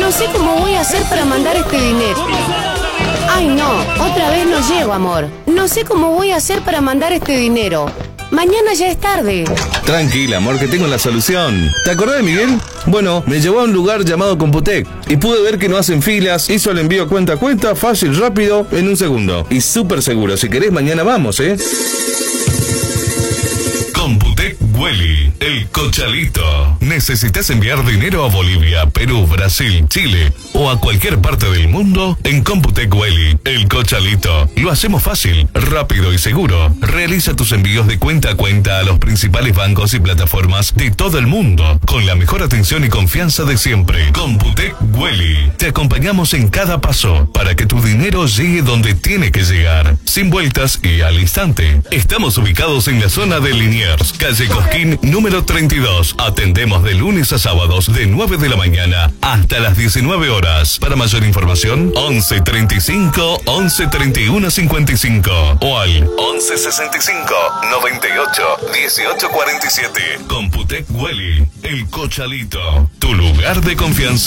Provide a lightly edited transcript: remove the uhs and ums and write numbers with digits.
No sé cómo voy a hacer para mandar este dinero. Ay, no, otra vez no llego, amor. No sé cómo voy a hacer para mandar este dinero. Mañana ya es tarde. Tranquila, amor, que tengo la solución. ¿Te acordás de Miguel? Bueno, me llevó a un lugar llamado Computec y pude ver que no hacen filas, hizo el envío cuenta a cuenta, fácil, rápido, en un segundo. Y súper seguro. Si querés, mañana vamos, Computec Welly, el Cochalito. ¿Necesitas enviar dinero a Bolivia, Perú, Brasil, Chile o a cualquier parte del mundo? En Computec Welly, el Cochalito, lo hacemos fácil, rápido y seguro. Realiza tus envíos de cuenta a cuenta a los principales bancos y plataformas de todo el mundo, con la mejor atención y confianza de siempre. Computec Welly, te acompañamos en cada paso para que tu dinero llegue donde tiene que llegar, sin vueltas y al instante. Estamos ubicados en la zona de Liniers, calle Cosquín, número 32. Atendemos de lunes a sábados de 9 de la mañana hasta las 19 horas. Para mayor información, 11 35 11 31 55 o al 11 65 98 18 47. Computec Welly, el Cochalito, tu lugar de confianza.